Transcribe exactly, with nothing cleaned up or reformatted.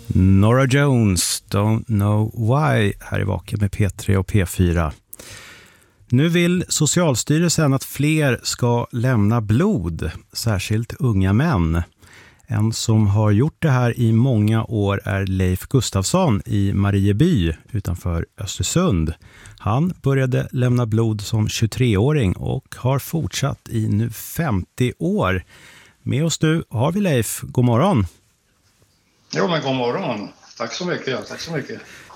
Norah Jones, Don't Know Why, här i Vaken med P tre och P fyra. Nu vill Socialstyrelsen att fler ska lämna blod, särskilt unga män. En som har gjort det här i många år är Leif Gustafsson i Marieby utanför Östersund. Han började lämna blod som tjugotreåring och har fortsatt i nu femtio år. Med oss nu har vi Leif. God morgon. Jo, men god morgon. Tack så mycket. Ja, tack så mycket.